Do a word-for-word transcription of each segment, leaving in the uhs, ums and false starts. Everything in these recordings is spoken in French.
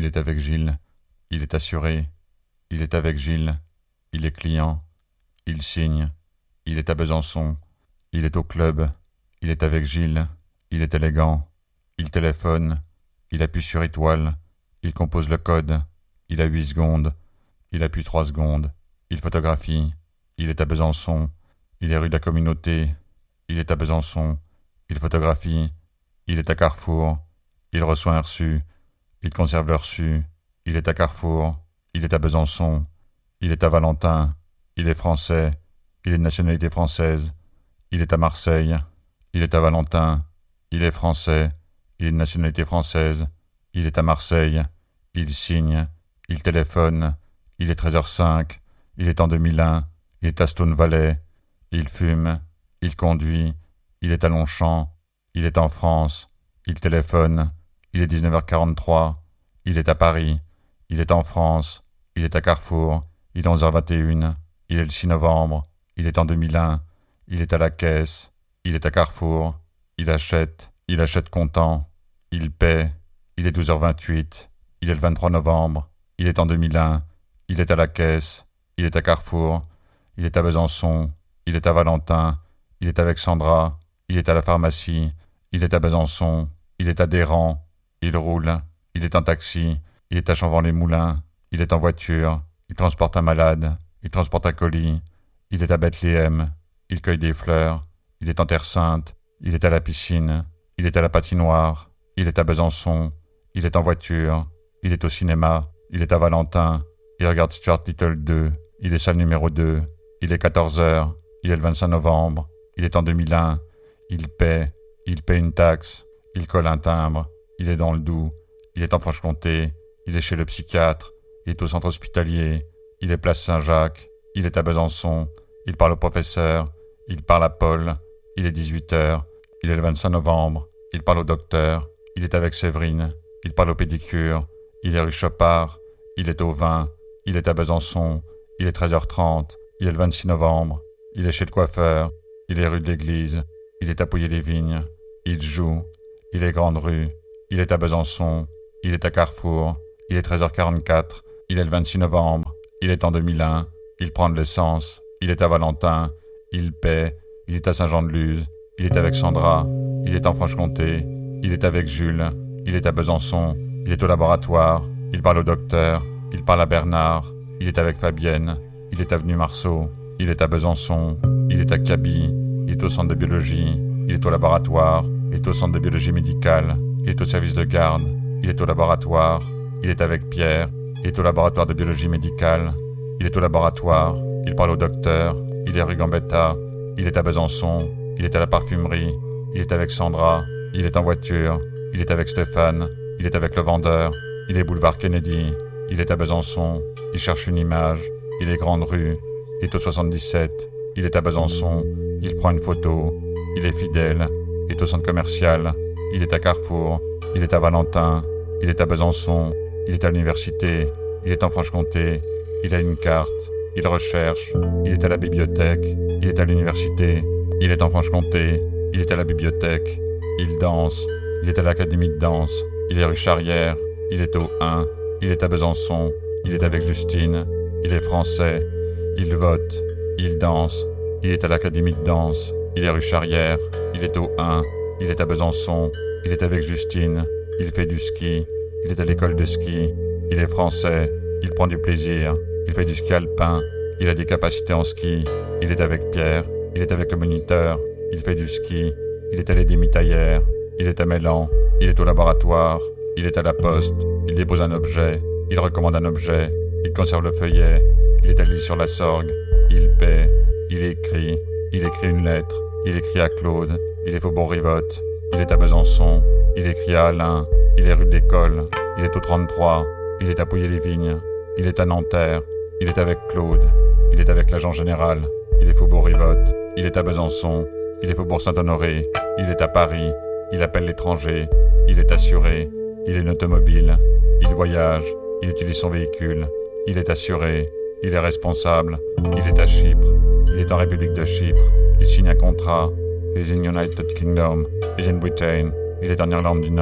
Il est avec Gilles. Il est assuré. Il est avec Gilles. Il est client. Il signe. Il est à Besançon. Il est au club. Il est avec Gilles. Il est élégant. Il téléphone. Il appuie sur étoile. Il compose le code. Il a huit secondes. Il appuie trois secondes. Il photographie. Il est à Besançon. Il est rue de la Communauté. Il est à Besançon. Il photographie. Il est à Carrefour. Il reçoit un reçu. Il conserve le reçu. Il est à Carrefour. Il est à Besançon. Il est à Valentin. Il est français. Il est de nationalité française. Il est à Marseille. Il est à Valentin. Il est français. Il est de nationalité française. Il est à Marseille. Il signe. Il téléphone. Il est treize heures cinq. Il est en deux mille un. Il est à Stone Valley. Il fume. Il conduit. Il est à Longchamp. Il est en France. Il téléphone. Il est dix-neuf heures quarante-trois. Il est à Paris. Il est en France. Il est à Carrefour. Il est onze heures vingt et une. Il est le six novembre. Il est en deux mille un. Il est à la caisse. Il est à Carrefour. Il achète. Il achète comptant. Il paie. Il est douze heures vingt-huit. Il est le vingt-trois novembre. Il est en deux mille un. Il est à la caisse. Il est à Carrefour. Il est à Besançon. Il est à Valentin. Il est avec Sandra. Il est à la pharmacie. Il est à Besançon. Il est adhérent. Il roule. Il est en taxi. Il est à Champvent-les-Moulins. Il est en voiture. Il transporte un malade. Il transporte un colis. Il est à Bethléem. Il cueille des fleurs. Il est en Terre Sainte. Il est à la piscine. Il est à la patinoire. Il est à Besançon. Il est en voiture. Il est au cinéma. Il est à Valentin. Il regarde Stuart Little deux. Il est salle numéro deux. Il est quatorze heures. Il est le vingt-cinq novembre. Il est en deux mille un. Il paie. Il paie une taxe. Il colle un timbre. Il est dans le Doubs. Il est en Franche-Comté. Il est chez le psychiatre. Il est au centre hospitalier. Il est place Saint-Jacques. Il est à Besançon. Il parle au professeur. Il parle à Paul. Il est dix-huit heures. Il est le vingt-cinq novembre. Il parle au docteur. Il est avec Séverine. Il parle au pédicure. Il est rue Chopard. Il est au vin. Il est à Besançon. Il est treize heures trente. Il est le vingt-six novembre. Il est chez le coiffeur. Il est rue de l'Église. Il est à Pouilly-les-Vignes. Il joue. Il est grande rue. Il est à Besançon. Il est à Carrefour. Il est treize heures quarante-quatre. Il est le vingt-six novembre. Il est en deux mille un. Il prend de l'essence. Il est à Valentin. Il paie. Il est à Saint-Jean-de-Luz. Il est avec Sandra. Il est en Franche-Comté. Il est avec Jules. Il est à Besançon. Il est au laboratoire. Il parle au docteur. Il parle à Bernard. Il est avec Fabienne. Il est avenue Marceau. Il est à Besançon. Il est à Kaby. Il est au centre de biologie. Il est au laboratoire. Il est au centre de biologie médicale. Il est au service de garde. Il est au laboratoire. Il est avec Pierre. Il est au laboratoire de biologie médicale. Il est au laboratoire. Il parle au docteur. Il est rue Gambetta. Il est à Besançon. Il est à la parfumerie. Il est avec Sandra. Il est en voiture. Il est avec Stéphane. Il est avec le vendeur. Il est boulevard Kennedy. Il est à Besançon. Il cherche une image. Il est grande rue. Il est au soixante-dix-sept. Il est à Besançon. Il prend une photo. Il est fidèle. Il est au centre commercial. Il est à Carrefour. Il est à Valentin. Il est à Besançon. Il est à l'université. Il est en Franche-Comté. Il a une carte. Il recherche. Il est à la bibliothèque. Il est à l'université. Il est en Franche-Comté. Il est à la bibliothèque. Il danse. Il est à l'académie de danse. Il est rue Charrière. Il est au un. Il est à Besançon. Il est avec Justine. Il est français. Il vote. Il danse. Il est à l'académie de danse. Il est rue Charrière. Il est au un. Il est à Besançon. Il est avec Justine. Il fait du ski. Il est à l'école de ski. Il est français. Il prend du plaisir. Il fait du ski alpin. Il a des capacités en ski. Il est avec Pierre. Il est avec le moniteur. Il fait du ski. Il est à l'Édémitaillère. Il est à Mélan. Il est au laboratoire. Il est à la poste. Il dépose un objet. Il recommande un objet. Il conserve le feuillet. Il est à l'île sur la Sorgue. Il paie. Il écrit. Il écrit une lettre. Il écrit à Claude. Il est Faubourg Rivotte. Il est à Besançon. Il écrit à Alain. Il est rue de l'École. Il est au trente-trois. Il est à Pouilly-les-Vignes. Il est à Nanterre. Il est avec Claude. Il est avec l'agent général. Il est Faubourg Rivotte. Il est à Besançon. Il est Faubourg Saint-Honoré. Il est à Paris. Il appelle l'étranger. Il est assuré. Il est une automobile. Il voyage. Il utilise son véhicule. Il est assuré. Il est responsable. Il est à Chypre. Il est en République de Chypre. Il signe un contrat. Il est in United Kingdom. Il est in Britain. Il est en Irlande du Nord.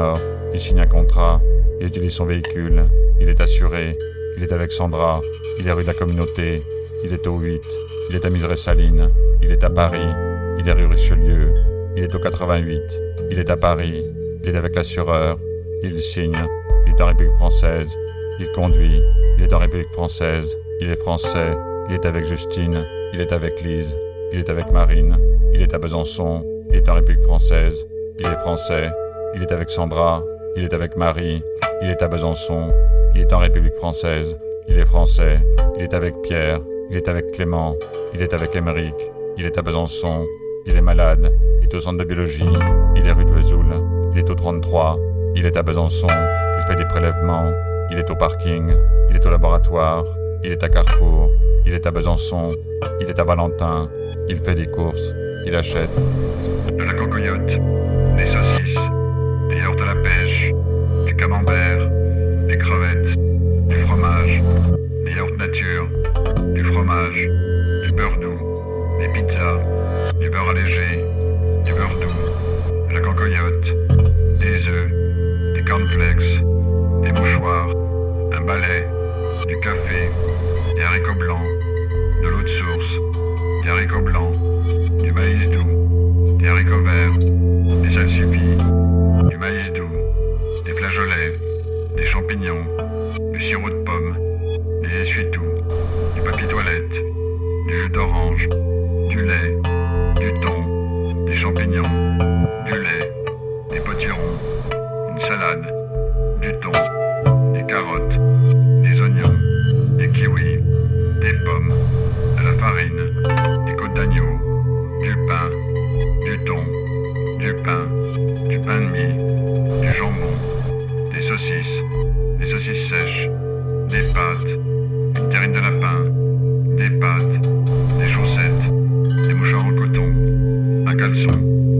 il signe un contrat, il utilise son véhicule, il est assuré, il est avec Sandra, il est rue de la Communauté, il est au huit, il est à Miseré-Saline, il est à Paris, il est rue Richelieu, il est au quatre-vingt-huit, il est à Paris, il est avec l'assureur, il signe, il est en République française, il conduit, il est en République française, il est français, il est avec Justine, il est avec Lise, il est avec Marine, il est à Besançon, il est en République française, il est français, il est avec Sandra, il est avec Marie, il est à Besançon, il est en République française, il est français, il est avec Pierre, il est avec Clément, il est avec Émeric, il est à Besançon, il est malade, il est au centre de biologie, il est rue de Vesoul, il est au trente-trois, il est à Besançon, il fait des prélèvements, il est au parking, il est au laboratoire, il est à Carrefour, il est à Besançon, il est à Valentin, il fait des courses, il achète de la cocoyote, des saucisses, des yaourts à la pêche, du camembert, des crevettes, du fromage, des yaourts nature, du fromage, du beurre doux, des pizzas, du beurre allégé, du beurre doux, de la cocoyote, des œufs, des cornflakes, des mouchoirs, un balai, du café, des haricots blancs, de l'eau de source, des haricots blancs, du maïs doux, des haricots verts, des salsifis, du maïs doux, des flageolets, des champignons, du sirop de pomme, des essuie-tout, du papier toilette, du jus d'orange, du lait, du thon, des champignons, du lait, des potirons, une salade, du thon, des carottes, des oignons, des kiwis, des pommes, de la farine, des côtes d'agneau, du pain, du thon, du pain, du pain de mie, du jambon, des saucisses, des saucisses sèches, des pâtes, une terrine de lapin, des pâtes, des chaussettes, des mouchoirs en coton, un caleçon.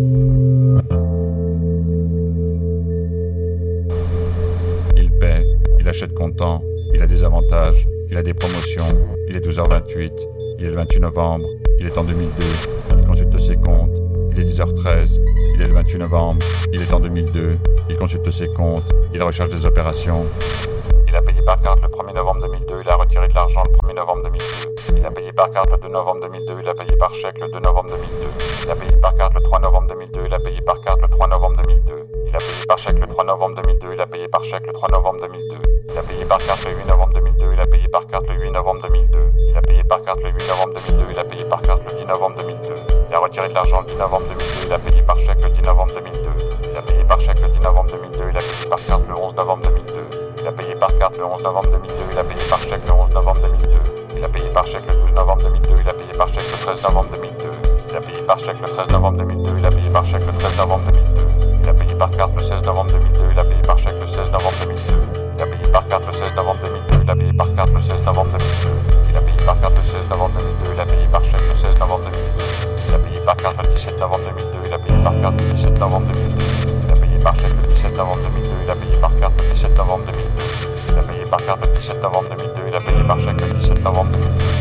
Il paie, il achète comptant, il a des avantages, il a des promotions, il est douze heures vingt-huit, il est le vingt-huit novembre, il est en deux mille deux, il consulte ses comptes, il est dix heures treize, il est le vingt-huit novembre, il est en deux mille deux, il consulte ses comptes, il recherche des opérations. Il a payé par carte le premier novembre deux mille deux, il a retiré de l'argent le premier novembre deux mille deux. Il a payé par carte le deux novembre deux mille deux, il a payé par chèque le deux novembre deux mille deux. Il a payé par carte le trois novembre deux mille deux, il a payé par carte le trois novembre deux mille deux. Il a payé par chèque le trois novembre deux mille deux, il a payé par chèque le trois novembre deux mille deux. Il a payé par carte le huit novembre deux mille deux, il a payé par carte le huit novembre deux mille deux. Il a payé par carte le huit novembre deux mille deux, il a payé par carte le dix novembre deux mille deux. Il a retiré de l'argent le dix novembre deux mille deux, il a payé par chèque le dix novembre deux mille deux. Il a payé par chèque le dix novembre deux mille deux, il a payé par carte le onze novembre deux mille deux. Il a payé par carte le onze novembre deux mille deux, il a payé par chèque le onze novembre deux mille deux. Il a payé par chèque le douze novembre deux mille deux, il a payé par chèque le treize novembre deux mille deux. Il a payé par chèque le treize novembre deux mille deux, il a payé par chèque le treize novembre deux mille deux. Il a payé par carte le seize novembre deux mille deux, il a payé par chèque le seize novembre deux mille deux. Il a payé par carte le seize novembre deux mille deux, il a payé par carte le seize novembre deux mille deux. Il a payé par carte le seize novembre deux mille deux, il a payé par chèque le seize novembre deux mille deux. Il a payé par carte le dix-sept novembre deux mille deux, il a payé par carte le dix-sept novembre deux mille deux. Il a payé par chèque le dix-sept novembre deux mille deux, il a payé par carte le dix-sept novembre deux mille deux. Il a payé par carte le dix-sept novembre deux mille deux, il a payé par chèque le dix-sept novembre deux mille deux.